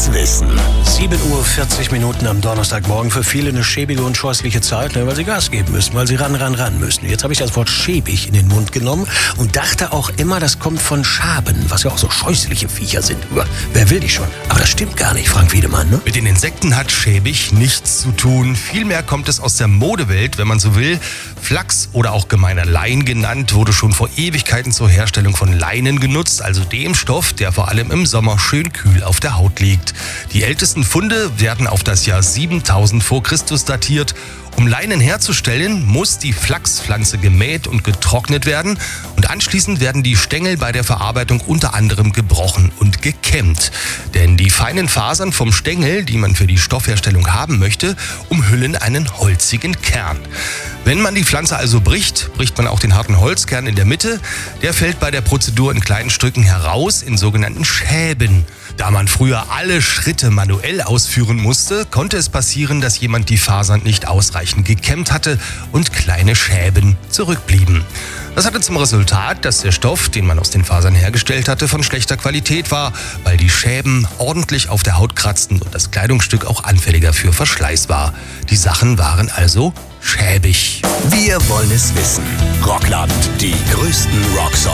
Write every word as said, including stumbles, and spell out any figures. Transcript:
es wissen? sieben Uhr vierzig Minuten am Donnerstagmorgen, für viele eine schäbige und scheußliche Zeit, ne, weil sie Gas geben müssen, weil sie ran, ran, ran müssen. Jetzt habe ich das Wort schäbig in den Mund genommen und dachte auch immer, das kommt von Schaben, was ja auch so scheußliche Viecher sind. Wer will die schon? Aber das stimmt gar nicht, Frank Wiedemann, ne? Mit den Insekten hat schäbig nichts zu tun. Vielmehr kommt es aus der Modewelt, wenn man so will. Flachs oder auch gemeiner Lein genannt, wurde schon vor Ewigkeiten zur Herstellung von Leinen genutzt, also dem Stoff, der vor allem im Sommer schön kühl auf der Haut liegt. Die ältesten Funde werden auf das Jahr siebentausend vor Christus datiert. Um Leinen herzustellen, muss die Flachspflanze gemäht und getrocknet werden und anschließend werden die Stängel bei der Verarbeitung unter anderem gebrochen und gekämmt. Denn die feinen Fasern vom Stängel, die man für die Stoffherstellung haben möchte, umhüllen einen holzigen Kern. Wenn man die Pflanze also bricht, bricht man auch den harten Holzkern in der Mitte. Der fällt bei der Prozedur in kleinen Stücken heraus, in sogenannten Schäben. Da man früher alle Schritte manuell ausführen musste, konnte es passieren, dass jemand die Fasern nicht ausreichend gekämmt hatte und kleine Schäben zurückblieben. Das hatte zum Resultat, dass der Stoff, den man aus den Fasern hergestellt hatte, von schlechter Qualität war, weil die Schäben ordentlich auf der Haut kratzten und das Kleidungsstück auch anfälliger für Verschleiß war. Die Sachen waren also schäbig. Wir wollen es wissen. Rockland, die größten Rocksongs.